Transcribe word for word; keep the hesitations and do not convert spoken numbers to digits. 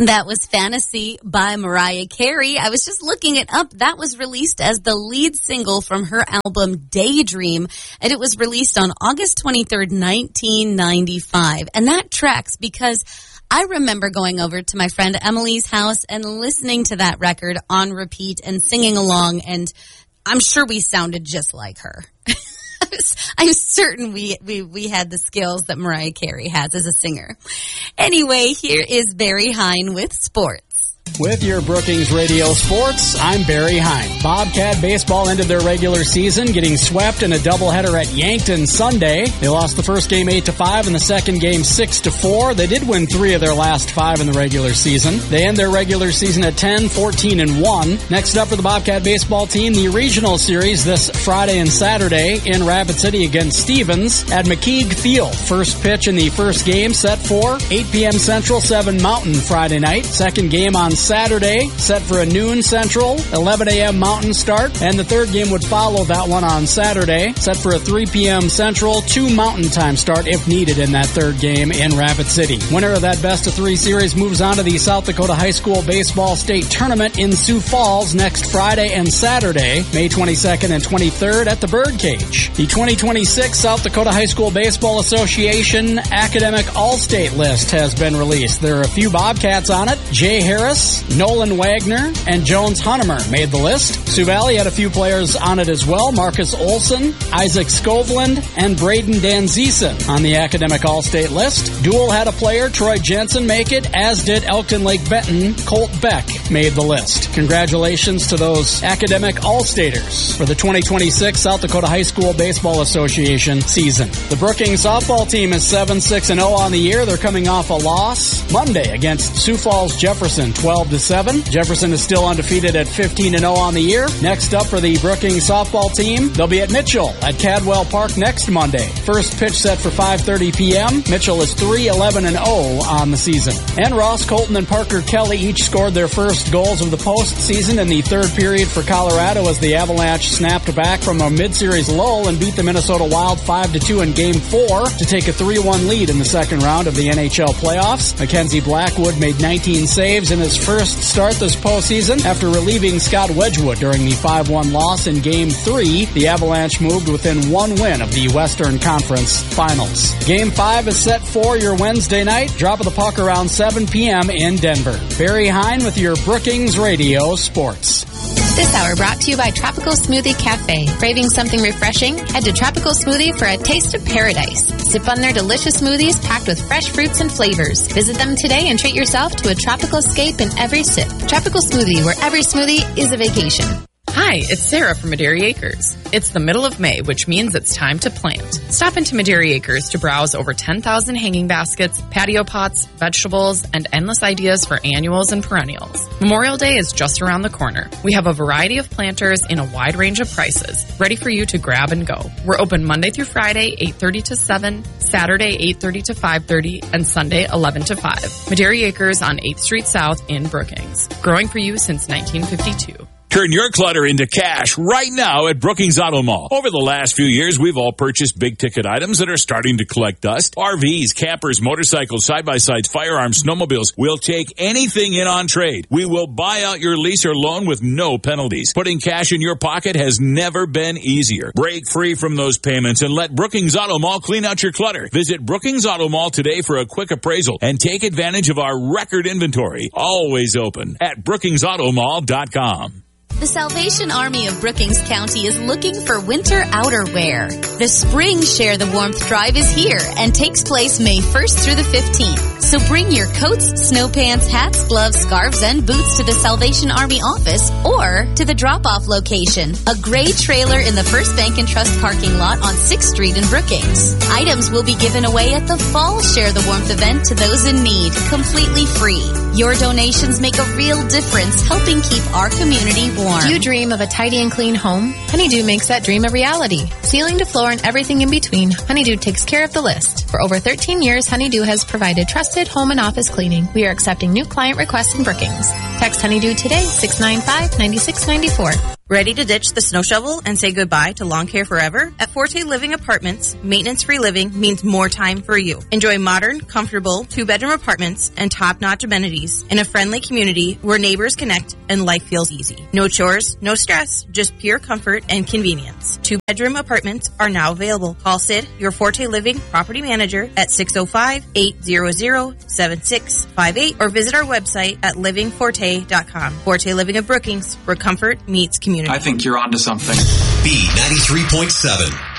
That was Fantasy by Mariah Carey. I was just looking it up. That was released as the lead single from her album Daydream, and it was released on August twenty-third, nineteen ninety-five. And that tracks because I remember going over to my friend Emily's house and listening to that record on repeat and singing along, and I'm sure we sounded just like her. I'm certain we, we, we had the skills that Mariah Carey has as a singer. Anyway, here is Barry Hine with sports. With your Brookings Radio Sports, I'm Barry Hine. Bobcat baseball ended their regular season getting swept in a doubleheader at Yankton Sunday. They lost the first game eight to five and the second game six to four. They did win three of their last five in the regular season. They end their regular season at ten, fourteen, and one. Next up for the Bobcat baseball team, the regional series this Friday and Saturday in Rapid City against Stevens at McKeague Field. First pitch in the first game set for eight p.m. Central, seven Mountain Friday night. Second game on Saturday, set for a noon Central, eleven a.m. Mountain start, and the third game would follow that one on Saturday, set for a three p.m. Central, two Mountain Time start if needed in that third game in Rapid City. Winner of that best of three series moves on to the South Dakota High School Baseball State Tournament in Sioux Falls next Friday and Saturday, May twenty-second and twenty-third at the Birdcage. The twenty twenty-six South Dakota High School Baseball Association Academic All-State list has been released. There are a few Bobcats on it. Jay Harris, Nolan Wagner, and Jones Hunnemer made the list. Sioux Valley had a few players on it as well. Marcus Olson, Isaac Skovland, and Braden Danzisen on the Academic All-State list. Dual had a player, Troy Jensen, make it, as did Elkton Lake Benton. Colt Beck made the list. Congratulations to those Academic All-Staters for the twenty twenty-six South Dakota High School Baseball Association season. The Brookings softball team is seven six and oh on the year. They're coming off a loss Monday against Sioux Falls Jefferson, twelve to seven. Jefferson is still undefeated at fifteen and oh on the year. Next up for the Brookings softball team, they'll be at Mitchell at Cadwell Park next Monday. First pitch set for five thirty p.m. Mitchell is three eleven and oh on the season. And Ross Colton and Parker Kelly each scored their first goals of the postseason in the third period for Colorado as the Avalanche snapped back from a mid-series lull and beat the Minnesota Wild five to two in Game four to take a three one lead in the second round of the N H L playoffs. Mackenzie Blackwood made nineteen saves in his first start this postseason after relieving Scott Wedgwood during the five one loss in Game three. The Avalanche moved within one win of the Western Conference Finals. Game five is set for your Wednesday night. Drop of the puck around seven p.m. in Denver. Barry Hine with your Brookings Radio Sports. This hour brought to you by Tropical Smoothie Cafe. Craving something refreshing? Head to Tropical Smoothie for a taste of paradise. Sip on their delicious smoothies packed with fresh fruits and flavors. Visit them today and treat yourself to a tropical escape in every sip. Tropical Smoothie, where every smoothie is a vacation. Hi, it's Sarah from Maderi Acres. It's the middle of May, which means it's time to plant. Stop into Maderi Acres to browse over ten thousand hanging baskets, patio pots, vegetables, and endless ideas for annuals and perennials. Memorial Day is just around the corner. We have a variety of planters in a wide range of prices, ready for you to grab and go. We're open Monday through Friday, eight thirty to seven, Saturday, eight thirty to five thirty, and Sunday, eleven to five. Maderi Acres on eighth Street South in Brookings. Growing for you since nineteen fifty-two. Turn your clutter into cash right now at Brookings Auto Mall. Over the last few years, we've all purchased big-ticket items that are starting to collect dust. R Vs, campers, motorcycles, side-by-sides, firearms, snowmobiles. We'll take anything in on trade. We will buy out your lease or loan with no penalties. Putting cash in your pocket has never been easier. Break free from those payments and let Brookings Auto Mall clean out your clutter. Visit Brookings Auto Mall today for a quick appraisal and take advantage of our record inventory. Always open at brookings auto mall dot com. The Salvation Army of Brookings County is looking for winter outerwear. The Spring Share the Warmth Drive is here and takes place May first through the fifteenth. So bring your coats, snow pants, hats, gloves, scarves, and boots to the Salvation Army office or to the drop-off location, a gray trailer in the First Bank and Trust parking lot on sixth Street in Brookings. Items will be given away at the Fall Share the Warmth event to those in need, completely free. Your donations make a real difference, helping keep our community warm. Do you dream of a tidy and clean home? Honeydew makes that dream a reality. Ceiling to floor and everything in between, Honeydew takes care of the list. For over thirteen years, Honeydew has provided trusted home and office cleaning. We are accepting new client requests in Brookings. Text Honeydew today, six nine five, nine six nine four. Ready to ditch the snow shovel and say goodbye to lawn care forever? At Forte Living Apartments, maintenance-free living means more time for you. Enjoy modern, comfortable, two-bedroom apartments and top-notch amenities in a friendly community where neighbors connect and life feels easy. No chores, no stress, just pure comfort and convenience. Two-bedroom apartments are now available. Call Sid, your Forte Living property manager, at six oh five, eight hundred, seven six five eight or visit our website at living forte dot com. Forte Living of Brookings, where comfort meets community. I think you're onto something. B ninety-three point seven.